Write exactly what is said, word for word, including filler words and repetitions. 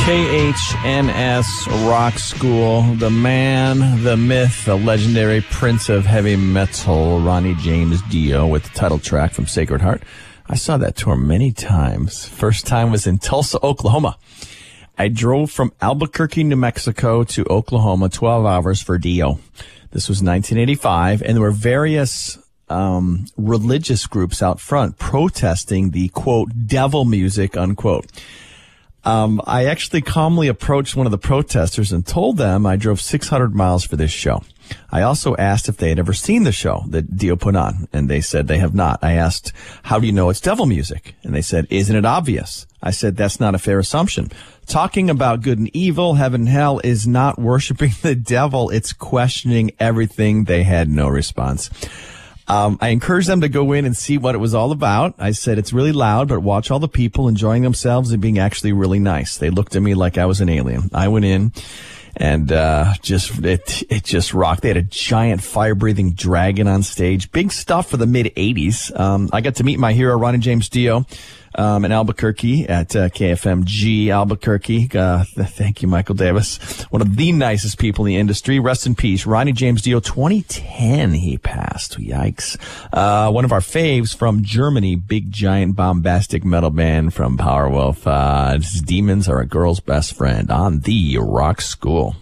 K H N S Rock School, the man, the myth, the legendary prince of heavy metal, Ronnie James Dio, with the title track from Sacred Heart. I saw that tour many times. First time was in Tulsa, Oklahoma. I drove from Albuquerque, New Mexico to Oklahoma, twelve hours for Dio. This was nineteen eighty-five, and there were various um religious groups out front protesting the, quote, devil music, unquote. Um, I actually calmly approached one of the protesters and told them I drove six hundred miles for this show. I also asked if they had ever seen the show that Dio put on, and they said they have not. I asked, how do you know it's devil music? And they said, isn't it obvious? I said, that's not a fair assumption. Talking about good and evil, heaven and hell, is not worshiping the devil. It's questioning everything. They had no response. Um, I encouraged them to go in and see what it was all about. I said, it's really loud, but watch all the people enjoying themselves and being actually really nice. They looked at me like I was an alien. I went in and, uh, just, it, it just rocked. They had a giant fire-breathing dragon on stage. Big stuff for the mid eighties. Um, I got to meet my hero, Ronnie James Dio, um, in Albuquerque at, uh, K F M G Albuquerque. Uh, th- thank you, Michael Davis. One of the nicest people in the industry. Rest in peace. Ronnie James Dio, twenty ten he passed. Yikes. Uh, one of our faves from Germany, big, giant, bombastic metal band from Powerwolf. Uh, Demons Are a Girl's Best Friend on the Rock School.